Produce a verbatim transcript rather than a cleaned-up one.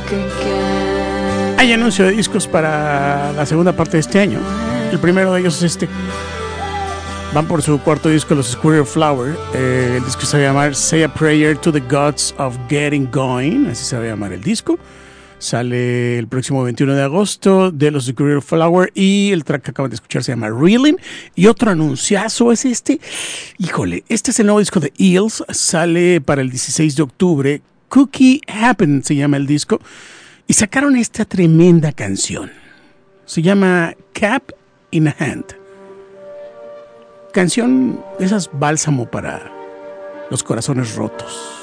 Hay anuncio de discos para la segunda parte de este año. El primero de ellos es este. Van por su cuarto disco, los Squirrel Flower. Eh, el disco se va a llamar Say a Prayer to the Gods of Getting Going. Así se va a llamar el disco. Sale el próximo veintiuno de agosto de los Squirrel Flower. Y el track que acaban de escuchar se llama Reeling. Y otro anunciazo es este. Híjole, este es el nuevo disco de Eels. Sale para el dieciséis de octubre. Cookie Happen se llama el disco. Y sacaron esta tremenda canción. Se llama Cap in a Hand. Canción, esas bálsamo para los corazones rotos.